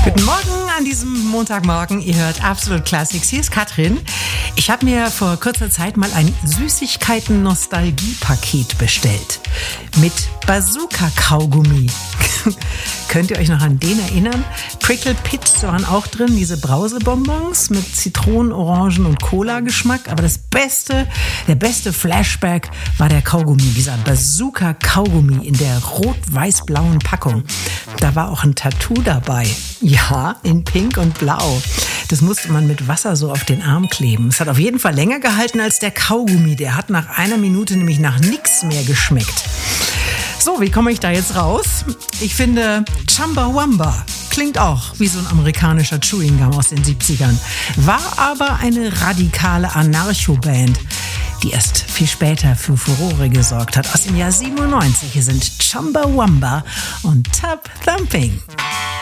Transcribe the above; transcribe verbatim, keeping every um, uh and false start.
Guten Morgen an diesem Montagmorgen. Ihr hört Absolute Classics. Hier ist Katrin. Ich habe mir vor kurzer Zeit mal ein Süßigkeiten-Nostalgie-Paket bestellt. Mit Bazooka-Kaugummi. Könnt ihr euch noch an den erinnern? Prickle Pits waren auch drin, diese Brausebonbons mit Zitronen, Orangen und Cola-Geschmack. Aber das Beste, der beste Flashback war der Kaugummi, dieser Bazooka-Kaugummi in der rot-weiß-blauen Packung. Da war auch ein Tattoo dabei. Ja, in Pink und Blau. Das musste man mit Wasser so auf den Arm kleben. Es hat auf jeden Fall länger gehalten als der Kaugummi. Der hat nach einer Minute nämlich nach nichts mehr geschmeckt. So, wie komme ich da jetzt raus? Ich finde, Chumbawamba klingt auch wie so ein amerikanischer Chewing-Gum aus den siebzigern. War aber eine radikale Anarcho-Band, die erst viel später für Furore gesorgt hat. Aus dem Jahr siebenundneunzig. Hier sind Chumbawamba und Tub Thumping.